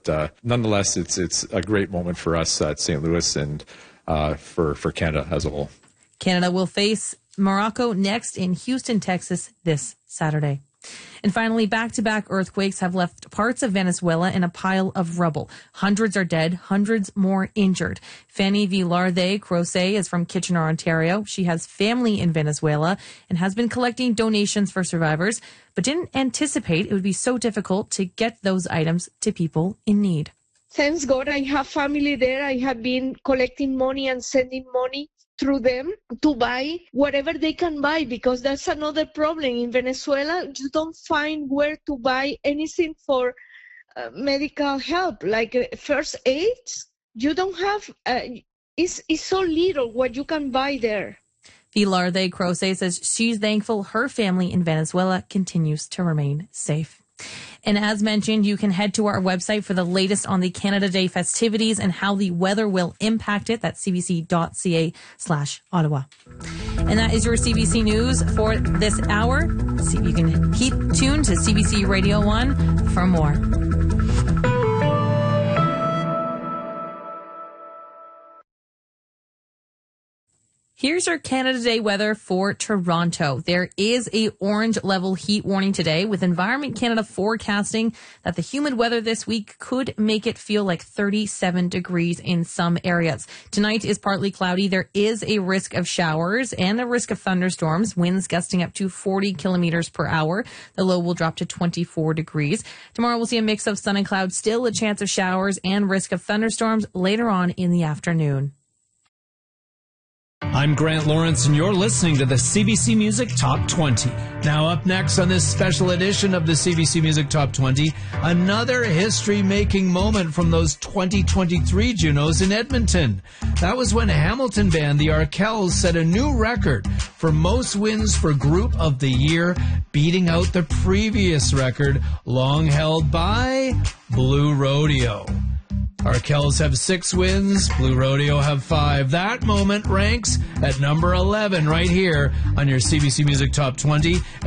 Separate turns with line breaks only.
nonetheless, it's a great moment for us at St. Louis and for Canada as a whole.
Canada will face Morocco next in Houston, Texas this Saturday. And finally, back-to-back earthquakes have left parts of Venezuela in a pile of rubble. Hundreds are dead, hundreds more injured. Fanny Vilarde Croce is from Kitchener, Ontario. She has family in Venezuela and has been collecting donations for survivors, but didn't anticipate it would be so difficult to get those items to people in need.
Thanks God I have family there. I have been collecting money and sending money through them to buy whatever they can buy, because that's another problem in Venezuela. You don't find where to buy anything for medical help, like first aid. You don't have, it's so little what you can buy there.
Vilarde Croce says she's thankful her family in Venezuela continues to remain safe. And as mentioned, you can head to our website for the latest on the Canada Day festivities and how the weather will impact it. That's cbc.ca/Ottawa. And that is your CBC News for this hour. So you can keep tuned to CBC Radio 1 for more. Here's your Canada Day weather for Toronto. There is a orange level heat warning today, with Environment Canada forecasting that the humid weather this week could make it feel like 37 degrees in some areas. Tonight is partly cloudy. There is a risk of showers and a risk of thunderstorms, winds gusting up to 40 kilometers per hour. The low will drop to 24 degrees. Tomorrow we'll see a mix of sun and clouds, still a chance of showers and risk of thunderstorms later on in the afternoon.
I'm Grant Lawrence, and you're listening to the CBC Music Top 20. Now up next on this special edition of the CBC Music Top 20, another history-making moment from those 2023 Junos in Edmonton. That was when Hamilton band The Arkells set a new record for most wins for Group of the Year, beating out the previous record, long held by Blue Rodeo. Arkells have 6 wins, Blue Rodeo have 5. That moment ranks at number 11 right here on your CBC Music Top 20.